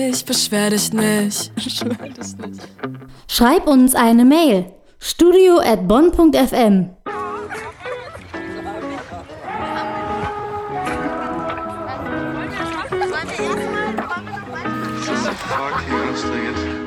Ich beschwer dich nicht. Ich beschwer dich nicht. Schreib uns eine Mail. studio@bonn.fm. Fuck, hier anstrengend.